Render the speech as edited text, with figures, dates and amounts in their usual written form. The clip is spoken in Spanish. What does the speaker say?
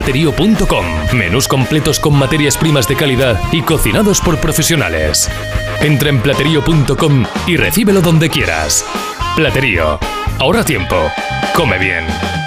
Platerío.com. Menús completos con materias primas de calidad y cocinados por profesionales. Entra en Platerío.com y recíbelo donde quieras. Platerío. Ahorra tiempo. Come bien.